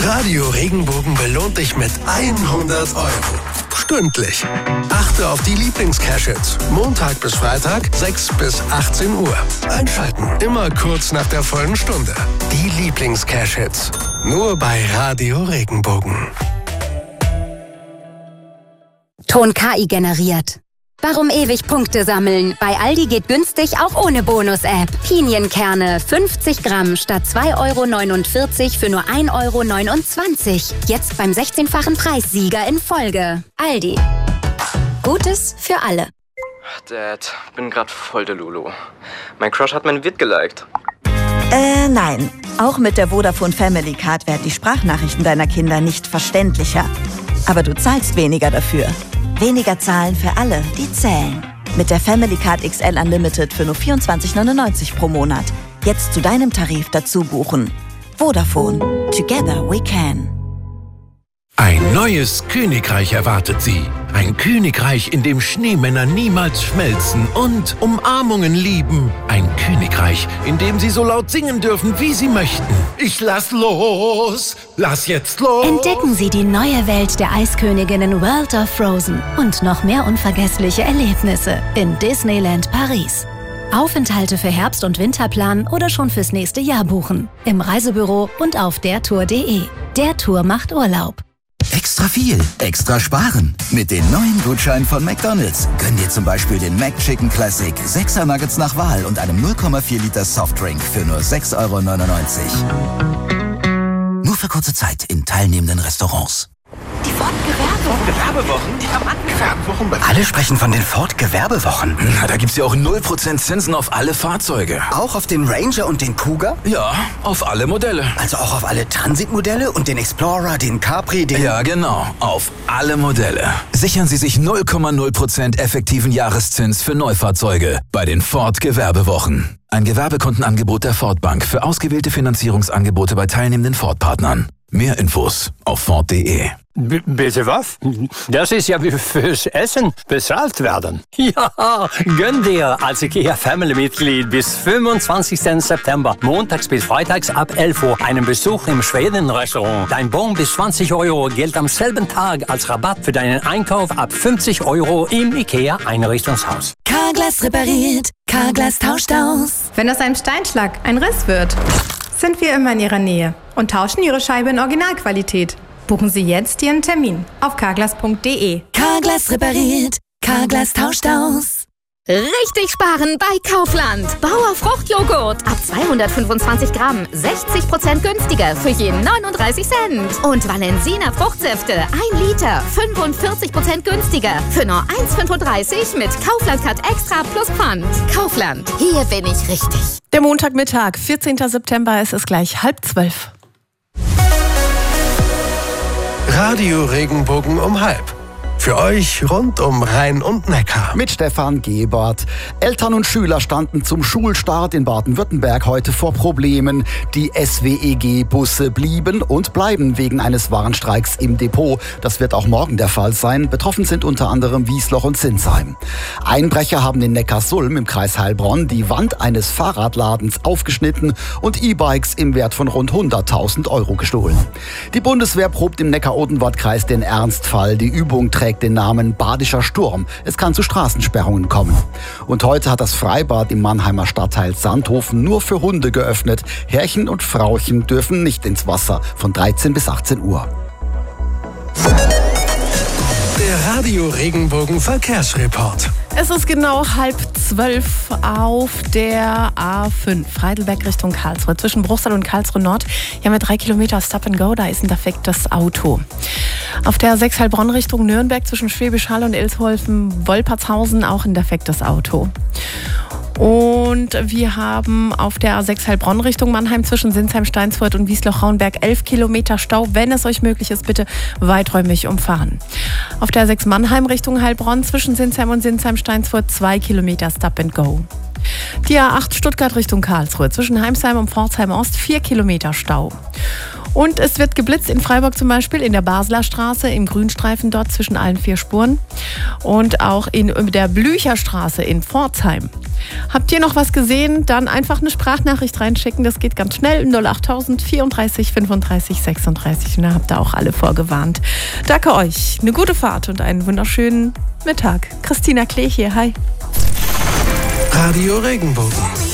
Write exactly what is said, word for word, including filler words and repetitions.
Radio Regenbogen belohnt dich mit hundert Euro. Stündlich. Achte auf die Lieblings-Cash-Hits. Montag bis Freitag, sechs bis achtzehn Uhr. Einschalten, immer kurz nach der vollen Stunde. Die Lieblings-Cash-Hits. Nur bei Radio Regenbogen. Ton K I generiert. Warum ewig Punkte sammeln? Bei Aldi geht günstig auch ohne Bonus-App. Pinienkerne fünfzig Gramm statt zwei Euro neunundvierzig für nur ein Euro neunundzwanzig. Jetzt beim sechzehnfachen Preissieger in Folge. Aldi. Gutes für alle. Dad, bin grad voll der Lulu. Mein Crush hat mein Vid geliked. Äh, nein. Auch mit der Vodafone Family Card werden die Sprachnachrichten deiner Kinder nicht verständlicher. Aber du zahlst weniger dafür. Weniger zahlen für alle, die zählen. Mit der Family Card X L Unlimited für nur vierundzwanzig neunundneunzig pro Monat. Jetzt zu deinem Tarif dazu buchen. Vodafone. Together we can. Ein neues Königreich erwartet Sie. Ein Königreich, in dem Schneemänner niemals schmelzen und Umarmungen lieben. Ein Königreich, in dem Sie so laut singen dürfen, wie Sie möchten. Ich lass los, lass jetzt los. Entdecken Sie die neue Welt der Eisköniginnen World of Frozen und noch mehr unvergessliche Erlebnisse in Disneyland Paris. Aufenthalte für Herbst- und Winterplan oder schon fürs nächste Jahr buchen. Im Reisebüro und auf dertour punkt de. Der Tour macht Urlaub. Extra viel, extra sparen. Mit den neuen Gutscheinen von McDonald's. Gönn dir zum Beispiel den McChicken Classic, sechser Nuggets nach Wahl und einem null Komma vier Liter Softdrink für nur sechs Euro neunundneunzig. Nur für kurze Zeit in teilnehmenden Restaurants. Die Ford-Gewerbewochen. Gewerbewochen? Die Gewerbewochen? Alle sprechen von den Ford-Gewerbewochen. Na, da gibt's ja auch null Prozent Zinsen auf alle Fahrzeuge. Auch auf den Ranger und den Cougar? Ja, auf alle Modelle. Also auch auf alle Transit-Modelle und den Explorer, den Capri, den... Ja, genau. Auf alle Modelle. Sichern Sie sich null Komma null Prozent effektiven Jahreszins für Neufahrzeuge bei den Ford-Gewerbewochen. Ein Gewerbekundenangebot der Ford Bank für ausgewählte Finanzierungsangebote bei teilnehmenden Ford-Partnern. Mehr Infos auf Ford punkt de. B- bitte was? Das ist ja wie fürs Essen bezahlt werden. Ja, gönn dir als IKEA Family-Mitglied bis fünfundzwanzigsten September, montags bis freitags ab elf Uhr, einen Besuch im Schweden-Restaurant. Dein Bon bis zwanzig Euro gilt am selben Tag als Rabatt für deinen Einkauf ab fünfzig Euro im IKEA-Einrichtungshaus. Carglass repariert, Carglass tauscht aus. Wenn aus einem Steinschlag ein Riss wird, sind wir immer in Ihrer Nähe und tauschen Ihre Scheibe in Originalqualität. Buchen Sie jetzt Ihren Termin auf carglass punkt de. Carglass repariert, Carglass tauscht aus. Richtig sparen bei Kaufland. Bauer Fruchtjoghurt ab zweihundertfünfundzwanzig Gramm, sechzig Prozent günstiger für jeden neununddreißig Cent. Und Valensina Fruchtsäfte ein Liter, fünfundvierzig Prozent günstiger für nur eins fünfunddreißig mit Kaufland Cut Extra plus Pfand. Kaufland, hier bin ich richtig. Der Montagmittag, vierzehnten September, es ist gleich halb zwölf. Radio Regenbogen um halb. Für euch rund um Rhein und Neckar. Mit Stefan Gebert. Eltern und Schüler standen zum Schulstart in Baden-Württemberg heute vor Problemen. Die S W E G-Busse blieben und bleiben wegen eines Warnstreiks im Depot. Das wird auch morgen der Fall sein. Betroffen sind unter anderem Wiesloch und Sinsheim. Einbrecher haben in Neckarsulm im Kreis Heilbronn die Wand eines Fahrradladens aufgeschnitten und E-Bikes im Wert von rund hunderttausend Euro gestohlen. Die Bundeswehr probt im Neckar-Odenwald-Kreis den Ernstfall. Die Übung trägt den Namen Badischer Sturm. Es kann zu Straßensperrungen kommen. Und heute hat das Freibad im Mannheimer Stadtteil Sandhofen nur für Hunde geöffnet. Herrchen und Frauchen dürfen nicht ins Wasser von dreizehn bis achtzehn Uhr. Der Radio Regenbogen Verkehrsreport. Es ist genau halb zwölf auf der A fünf, Heidelberg Richtung Karlsruhe. Zwischen Bruchsal und Karlsruhe Nord. Hier haben wir drei Kilometer Stop and Go, da ist ein defektes Auto. Auf der A sechs Heilbronn Richtung Nürnberg zwischen Schwäbisch Hall und Ilsholfen-Wolpertshausen auch ein defektes Auto. Und wir haben auf der A sechs Heilbronn Richtung Mannheim zwischen Sinsheim, Steinsfurt und Wiesloch-Rauenberg elf Kilometer Stau. Wenn es euch möglich ist, bitte weiträumig umfahren. Auf der A sechs Mannheim Richtung Heilbronn zwischen Sinsheim und Sinsheim-Steinsfurt zwei Kilometer Stop and Go. Die A acht Stuttgart Richtung Karlsruhe zwischen Heimsheim und Pforzheim Ost vier Kilometer Stau. Und es wird geblitzt in Freiburg zum Beispiel, in der Basler Straße, im Grünstreifen dort zwischen allen vier Spuren. Und auch in der Blücherstraße in Pforzheim. Habt ihr noch was gesehen? Dann einfach eine Sprachnachricht reinschicken. Das geht ganz schnell. null achttausend vierunddreißig fünfunddreißig sechsunddreißig. Und da habt ihr auch alle vorgewarnt. Danke euch. Eine gute Fahrt und einen wunderschönen Mittag. Christina Klee hier. Hi. Radio Regenbogen.